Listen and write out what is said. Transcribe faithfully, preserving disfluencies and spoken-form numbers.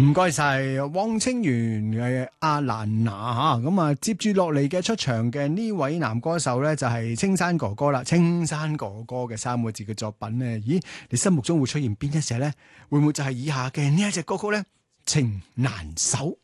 唔該晒汪清源嘅阿蘭娜吓，咁啊接住落嚟嘅出場嘅呢位男歌手咧就係青山哥哥啦。青山哥哥嘅三個字嘅作品咧，咦，你心目中會出現邊一隻咧？會唔會就係以下嘅呢一隻歌曲咧？情難守。